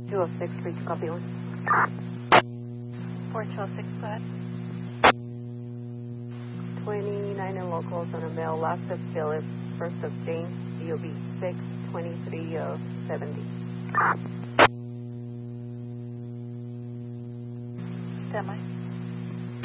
206, reach copy one. 4206, go ahead. 29 and locals on a male, last of Philip, first of James, DOB 623 of 70. Stand by.